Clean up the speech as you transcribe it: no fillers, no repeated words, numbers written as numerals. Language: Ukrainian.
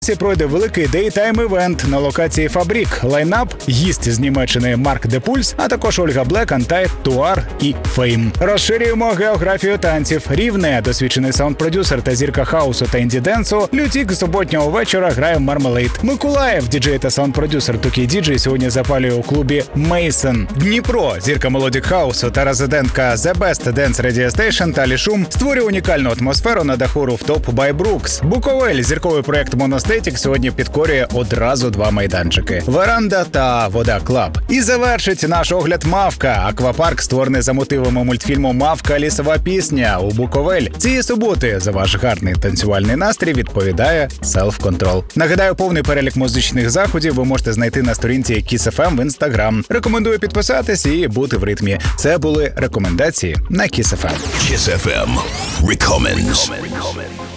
Пройде великий дейтайм-івент на локації Фабрік. Лайнап – гість з Німеччини Марк де Пульс, а також Ольга Блек, Антай, Туар і Фейм. Розширюємо географію танців. Рівне, досвідчений саунд-продюсер та зірка хаусу та інді-денсу, Лютік суботнього вечора грає Мармелейд. Миколаїв, діджей та саунд-продюсер Тукі Діджей, сьогодні запалює у клубі Мейсон. Дніпро, зірка мелодік хаусу та резидентка The Best Dance Radio Station Талі Шум створює унікальну атмосферу на даху Rooftop by Brooks. Буковель, зірковий проект Моностей, сьогодні підкорює одразу два майданчики – Веранда та Вода Клаб. І завершить наш огляд Мавка. Аквапарк, створений за мотивами мультфільму «Мавка. Лісова пісня» у Буковель. Цієї суботи за ваш гарний танцювальний настрій відповідає Self Control. Нагадаю, повний перелік музичних заходів ви можете знайти на сторінці Kiss FM в Instagram. Рекомендую підписатись і бути в ритмі. Це були рекомендації на Kiss FM. Kiss FM Recommends.